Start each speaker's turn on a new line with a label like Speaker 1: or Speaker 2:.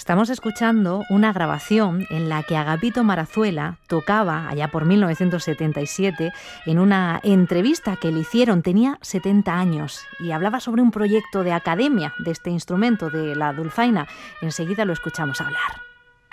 Speaker 1: Estamos escuchando una grabación en la que Agapito Marazuela tocaba, allá por 1977, en una entrevista que le hicieron. Tenía 70 años y hablaba sobre un proyecto de academia de este instrumento, de la dulzaina. Enseguida lo escuchamos hablar.